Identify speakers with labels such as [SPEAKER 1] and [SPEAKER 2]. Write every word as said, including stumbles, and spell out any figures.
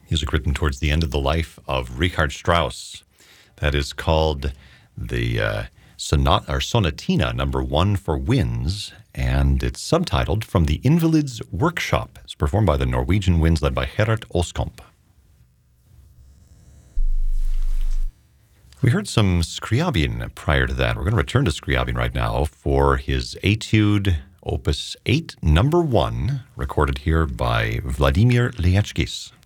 [SPEAKER 1] Music written towards the end of the life of Richard Strauss. That is called the uh, sonat or Sonatina Number One for Winds, and it's subtitled From the Invalids' Workshop. It's performed by the Norwegian Winds, led by Gerhard Oskamp. We heard some Scriabin prior to that. We're going to return to Scriabin right now for his Etude Opus eight, Number One, recorded here by Vladimir Liechkis.